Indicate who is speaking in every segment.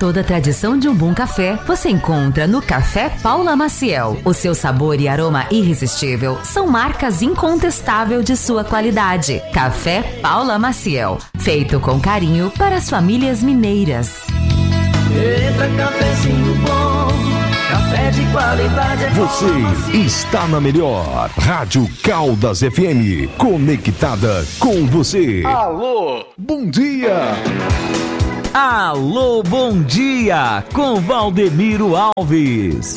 Speaker 1: Toda a tradição de um bom café você encontra no Café Paula Maciel. O seu sabor e aroma irresistível são marcas incontestáveis de sua qualidade. Café Paula Maciel, feito com carinho para as famílias mineiras.
Speaker 2: Eita, cafezinho bom, café de qualidade.
Speaker 3: Você está na melhor Rádio Caldas FM, conectada com você.
Speaker 4: Alô, bom dia.
Speaker 5: Alô, bom dia, com Valdemiro Alves.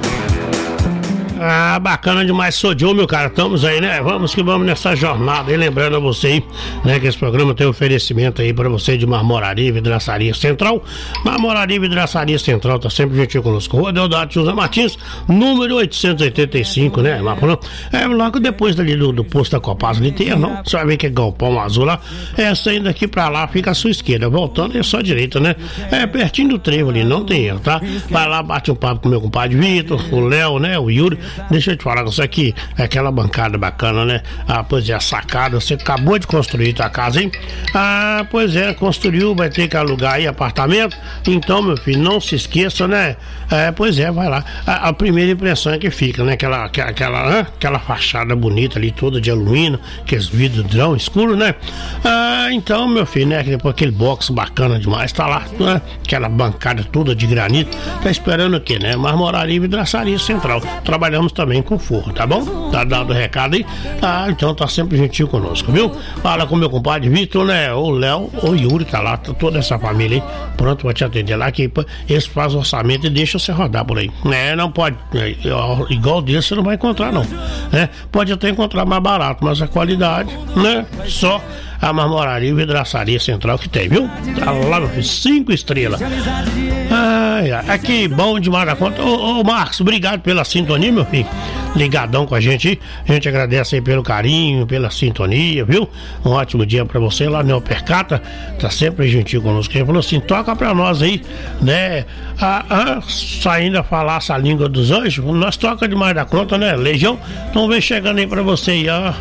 Speaker 6: Ah, bacana demais, sou Joe, meu cara, estamos aí, né? Vamos que vamos nessa jornada. E lembrando a você aí, né, que esse programa tem oferecimento aí pra você de Marmoraria, Vidraçaria Central. Marmoraria, Vidraçaria Central, tá sempre gentil conosco. Rua Deodato Souza Martins, número 885, né, Marco? É logo depois dali do posto da Copasa, ali tem, não? Você vai ver que é galpão azul lá. É, saindo aqui pra lá, fica à sua esquerda. Voltando é só a direita, né? É pertinho do trevo ali, não tem erro, tá? Vai lá, bate um papo com o meu compadre Vitor, o Léo, né, o Yuri. Deixa eu te falar com isso aqui, é aquela bancada bacana, né? Ah, pois é, a sacada, você acabou de construir tua casa, hein? Ah, pois é, construiu, vai ter que alugar aí apartamento, então, meu filho, não se esqueça, né? É, pois é, vai lá. A primeira impressão é que fica, né? Aquela fachada bonita ali, toda de alumínio, aqueles vidrão escuro, né? Ah, então, meu filho, né? Depois aquele box bacana demais, tá lá, né? Aquela bancada toda de granito, tá esperando o quê, né? Marmoraria e Vidraçaria Central. Trabalhamos também com forro, tá bom? Tá dado o recado aí? Ah, então tá sempre gentil conosco, viu? Fala com meu compadre Vitor, né? O Léo, o Yuri, tá lá, tá toda essa família aí, pronto pra te atender lá, que eles fazem orçamento e deixam você rodar por aí. É, não pode, igual desse você não vai encontrar, não. É, pode até encontrar mais barato, mas a qualidade, né? Só a Marmoraria e Vidraçaria Central que tem, viu? Tá lá, meu filho, 5 estrelas. Ai, aqui, bom demais da conta. Ô Marcos, obrigado pela sintonia, meu filho. Ligadão com a gente. A gente agradece aí pelo carinho, pela sintonia, viu? Um ótimo dia pra você lá no Percata. Tá sempre gentil conosco. Ele falou assim: toca pra nós aí, né? Saindo a falar essa língua dos anjos, nós toca demais da conta, né? Legião, então vem chegando aí pra você aí, ó.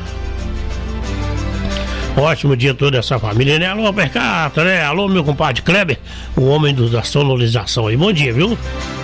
Speaker 6: Ótimo dia toda essa família, né? Alô, Percata, né? Alô, meu compadre Kleber, o homem da sonorização aí. Bom dia, viu?